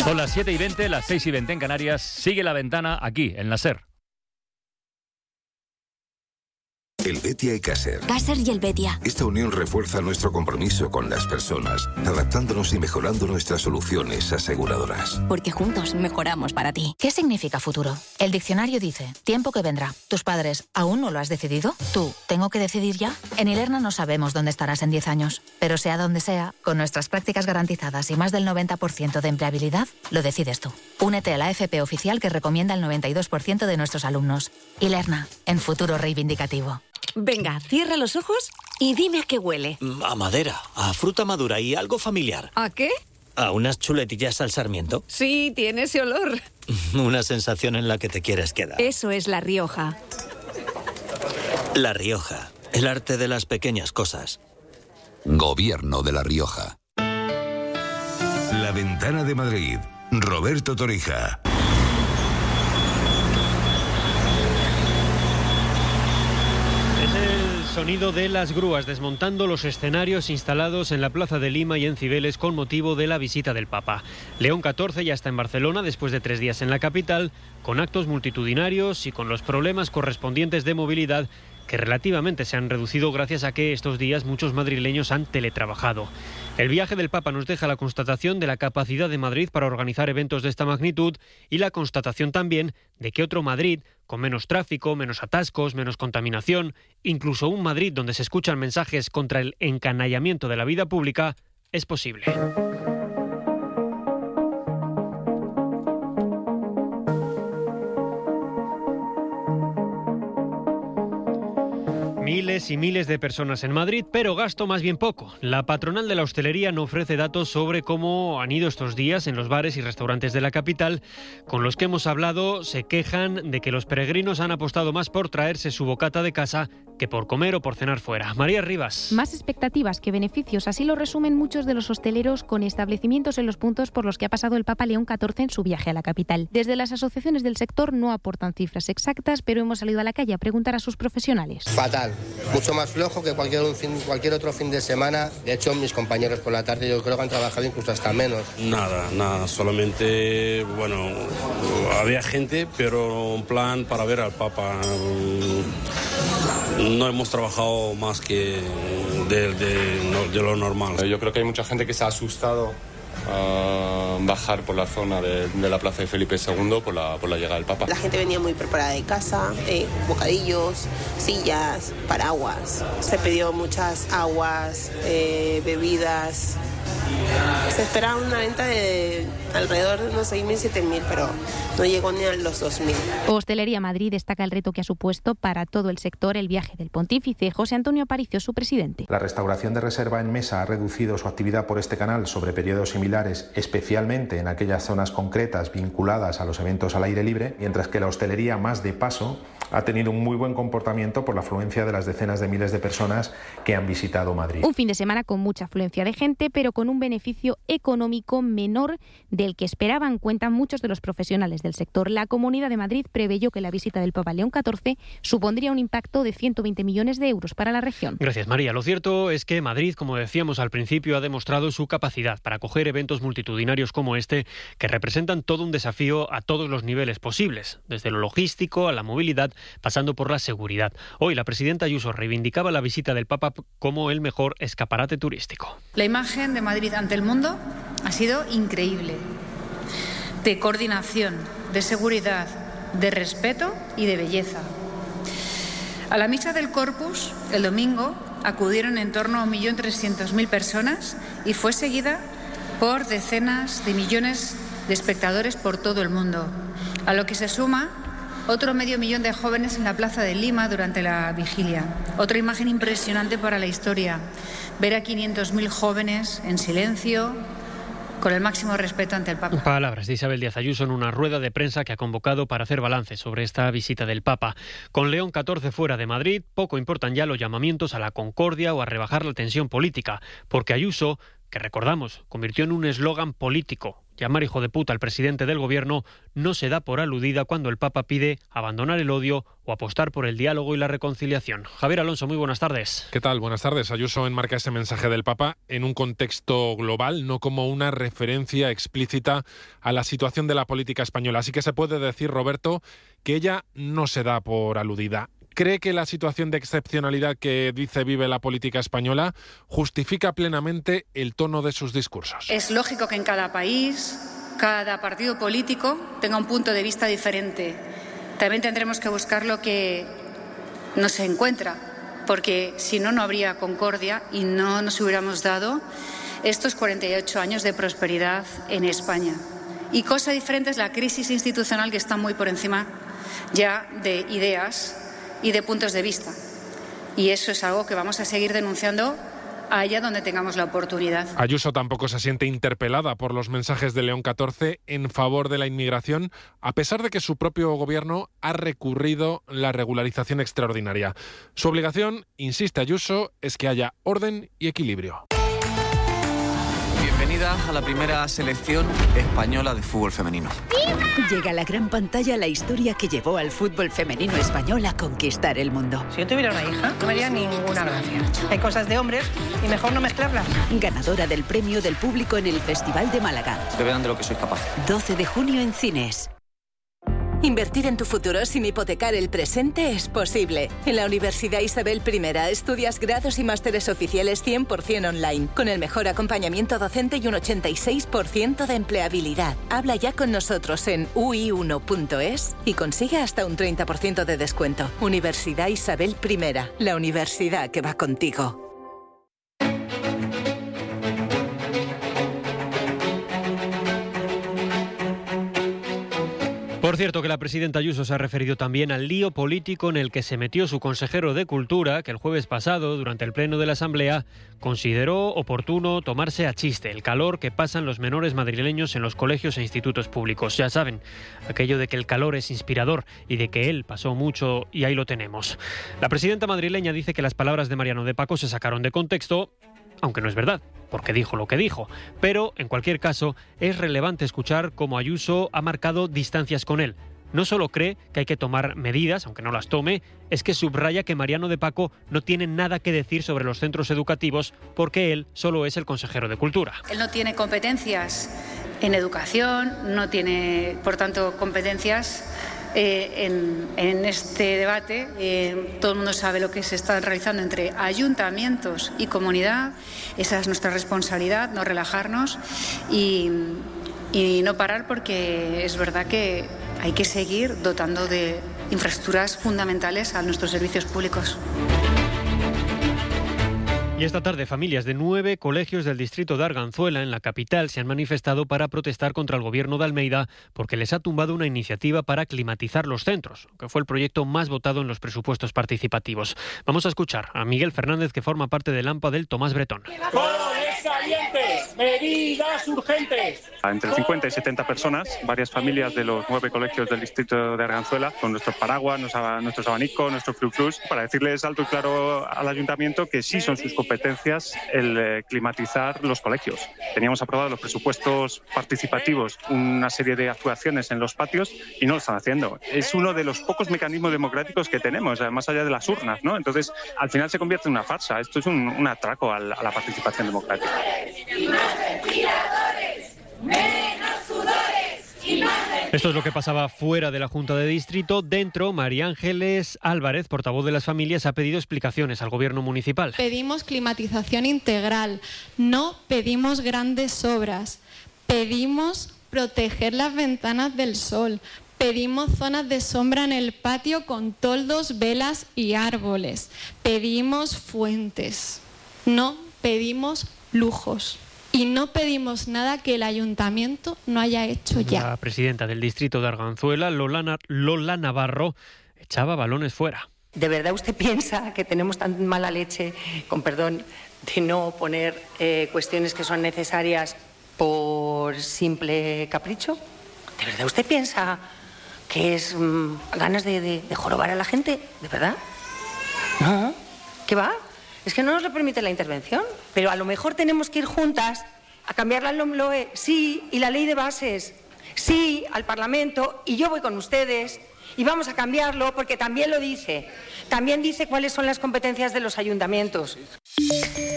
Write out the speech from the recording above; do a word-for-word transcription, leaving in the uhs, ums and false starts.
Son las siete y veinte, las seis y veinte en Canarias. Sigue La Ventana aquí, en la SER. Helvetia y Caser. Caser y Helvetia. Esta unión refuerza nuestro compromiso con las personas, adaptándonos y mejorando nuestras soluciones aseguradoras. Porque juntos mejoramos para ti. ¿Qué significa futuro? El diccionario dice, tiempo que vendrá. ¿Tus padres aún no lo has decidido? ¿Tú, tengo que decidir ya? En Ilerna no sabemos dónde estarás en diez años. Pero sea donde sea, con nuestras prácticas garantizadas y más del noventa por ciento de empleabilidad, lo decides tú. Únete a la F P oficial que recomienda el noventa y dos por ciento de nuestros alumnos. Ilerna, en futuro reivindicativo. Venga, cierra los ojos y dime a qué huele. A madera, a fruta madura y algo familiar. ¿A qué? A unas chuletillas al sarmiento. Sí, tiene ese olor. Una sensación en la que te quieres quedar. Eso es La Rioja. La Rioja, el arte de las pequeñas cosas. Gobierno de La Rioja. La Ventana de Madrid. Roberto Torija. Sonido de las grúas desmontando los escenarios instalados en la Plaza de Lima y en Cibeles con motivo de la visita del Papa. León catorce ya está en Barcelona después de tres días en la capital, con actos multitudinarios y con los problemas correspondientes de movilidad que relativamente se han reducido gracias a que estos días muchos madrileños han teletrabajado. El viaje del Papa nos deja la constatación de la capacidad de Madrid para organizar eventos de esta magnitud y la constatación también de que otro Madrid, con menos tráfico, menos atascos, menos contaminación, incluso un Madrid donde se escuchan mensajes contra el encanallamiento de la vida pública, es posible. Miles y miles de personas en Madrid, pero gasto más bien poco. La patronal de la hostelería no ofrece datos sobre cómo han ido estos días en los bares y restaurantes de la capital. Con los que hemos hablado se quejan de que los peregrinos han apostado más por traerse su bocata de casa que por comer o por cenar fuera. María Rivas. Más expectativas que beneficios, así lo resumen muchos de los hosteleros con establecimientos en los puntos por los que ha pasado el Papa León catorce en su viaje a la capital. Desde las asociaciones del sector no aportan cifras exactas, pero hemos salido a la calle a preguntar a sus profesionales. Fatal. Mucho más flojo que cualquier, un fin, cualquier otro fin de semana. De hecho, mis compañeros por la tarde yo creo que han trabajado incluso hasta menos. Nada, nada, solamente, bueno, había gente, pero un plan para ver al Papa. No hemos trabajado más que de, de, de lo normal. Yo creo que hay mucha gente que se ha asustado a bajar por la zona de, de la plaza de Felipe segundo por la, por la llegada del Papa. La gente venía muy preparada de casa, eh, bocadillos, sillas, paraguas. Se pidió muchas aguas, eh, bebidas. Se esperaba una venta de alrededor de unos seis mil, siete mil, pero no llegó ni a los dos mil. Hostelería Madrid destaca el reto que ha supuesto para todo el sector el viaje del pontífice. José Antonio Aparicio, su presidente. La restauración de reserva en mesa ha reducido su actividad por este canal sobre periodos similares, especialmente en aquellas zonas concretas vinculadas a los eventos al aire libre, mientras que la hostelería más de paso ha tenido un muy buen comportamiento por la afluencia de las decenas de miles de personas que han visitado Madrid. Un fin de semana con mucha afluencia de gente, pero con un beneficio económico menor del que esperaban, cuentan muchos de los profesionales del sector. La Comunidad de Madrid preveyó que la visita del Papa León catorce supondría un impacto de ciento veinte millones de euros para la región. Gracias, María. Lo cierto es que Madrid, como decíamos al principio, ha demostrado su capacidad para acoger eventos multitudinarios como este, que representan todo un desafío a todos los niveles posibles, desde lo logístico a la movilidad, pasando por la seguridad. Hoy la presidenta Ayuso reivindicaba la visita del Papa como el mejor escaparate turístico. La imagen de Madrid ante el mundo ha sido increíble, de coordinación, de seguridad, de respeto y de belleza. A la misa del Corpus, el domingo, acudieron en torno a un millón trescientas mil personas y fue seguida por decenas de millones de espectadores por todo el mundo, a lo que se suma otro medio millón de jóvenes en la Plaza de Lima durante la vigilia. Otra imagen impresionante para la historia, ver a quinientos mil jóvenes en silencio, con el máximo respeto ante el Papa. Palabras de Isabel Díaz Ayuso en una rueda de prensa que ha convocado para hacer balance sobre esta visita del Papa. Con León catorce fuera de Madrid, poco importan ya los llamamientos a la concordia o a rebajar la tensión política, porque Ayuso, que recordamos, convirtió en un eslogan político Llamar hijo de puta al presidente del gobierno no se da por aludida cuando el Papa pide abandonar el odio o apostar por el diálogo y la reconciliación. Javier Alonso, muy buenas tardes. ¿Qué tal? Buenas tardes. Ayuso enmarca ese mensaje del Papa en un contexto global, no como una referencia explícita a la situación de la política española. Así que se puede decir, Roberto, que ella no se da por aludida. ¿Cree que la situación de excepcionalidad que dice vive la política española justifica plenamente el tono de sus discursos? Es lógico que en cada país, cada partido político tenga un punto de vista diferente. También tendremos que buscar lo que no se encuentra, porque si no, no habría concordia y no nos hubiéramos dado estos cuarenta y ocho años de prosperidad en España. Y cosa diferente es la crisis institucional, que está muy por encima ya de ideas y de puntos de vista. Y eso es algo que vamos a seguir denunciando allá donde tengamos la oportunidad. Ayuso tampoco se siente interpelada por los mensajes de León catorce en favor de la inmigración, a pesar de que su propio gobierno ha recurrido la regularización extraordinaria. Su obligación, insiste Ayuso, es que haya orden y equilibrio. Bienvenida a la primera selección española de fútbol femenino. Llega a la gran pantalla la historia que llevó al fútbol femenino español a conquistar el mundo. Si yo tuviera una hija, no me haría ninguna gracia. Hay cosas de hombres y mejor no mezclarlas. Ganadora del premio del público en el Festival de Málaga. Que vean de lo que soy capaz. doce de junio en cines. Invertir en tu futuro sin hipotecar el presente es posible. En la Universidad Isabel I estudias grados y másteres oficiales cien por ciento online, con el mejor acompañamiento docente y un ochenta y seis por ciento de empleabilidad. Habla ya con nosotros en u i uno punto es y consigue hasta un treinta por ciento de descuento. Universidad Isabel I, la universidad que va contigo. Por cierto, que la presidenta Ayuso se ha referido también al lío político en el que se metió su consejero de Cultura, que el jueves pasado, durante el pleno de la Asamblea, consideró oportuno tomarse a chiste el calor que pasan los menores madrileños en los colegios e institutos públicos. Ya saben, aquello de que el calor es inspirador y de que él pasó mucho y ahí lo tenemos. La presidenta madrileña dice que las palabras de Mariano de Paco se sacaron de contexto, aunque no es verdad, porque dijo lo que dijo. Pero, en cualquier caso, es relevante escuchar cómo Ayuso ha marcado distancias con él. No solo cree que hay que tomar medidas, aunque no las tome, es que subraya que Mariano de Paco no tiene nada que decir sobre los centros educativos porque él solo es el consejero de Cultura. Él no tiene competencias en educación, no tiene, por tanto, competencias Eh, en, en este debate. Eh, todo el mundo sabe lo que se está realizando entre ayuntamientos y comunidad. Esa es nuestra responsabilidad, no relajarnos y, y no parar, porque es verdad que hay que seguir dotando de infraestructuras fundamentales a nuestros servicios públicos. Y esta tarde, familias de nueve colegios del distrito de Arganzuela, en la capital, se han manifestado para protestar contra el gobierno de Almeida porque les ha tumbado una iniciativa para climatizar los centros, que fue el proyecto más votado en los presupuestos participativos. Vamos a escuchar a Miguel Fernández, que forma parte del AMPA del Tomás Bretón. Calientes, medidas urgentes. Entre cincuenta y setenta personas, varias familias de los nueve colegios del distrito de Arganzuela, con nuestros paraguas, nuestros abanicos, nuestros flux, para decirles alto y claro al ayuntamiento que sí son sus competencias el eh, climatizar los colegios. Teníamos aprobados los presupuestos participativos, una serie de actuaciones en los patios y no lo están haciendo. Es uno de los pocos mecanismos democráticos que tenemos, más allá de las urnas, ¿no? Entonces, al final se convierte en una farsa. Esto es un, un atraco a la, a la participación democrática. Y más ventiladores, menos sudores y más... Esto es lo que pasaba fuera de la Junta de Distrito. Dentro, María Ángeles Álvarez, portavoz de las familias, ha pedido explicaciones al gobierno municipal. Pedimos climatización integral, no pedimos grandes obras, pedimos proteger las ventanas del sol, pedimos zonas de sombra en el patio con toldos, velas y árboles, pedimos fuentes, no pedimos lujos. Y no pedimos nada que el ayuntamiento no haya hecho ya. La presidenta del distrito de Arganzuela, Lola, Lola Navarro, echaba balones fuera. ¿De verdad usted piensa que tenemos tan mala leche, con perdón, de no poner eh, cuestiones que son necesarias por simple capricho? ¿De verdad usted piensa que es mmm, ganas de, de, de jorobar a la gente? ¿De verdad? ¿No? ¿Qué va? Es que no nos lo permite la intervención, pero a lo mejor tenemos que ir juntas ¿A cambiar la LOMLOE? Sí. ¿Y la ley de bases? Sí, al Parlamento. Y yo voy con ustedes y vamos a cambiarlo porque también lo dice. También dice cuáles son las competencias de los ayuntamientos.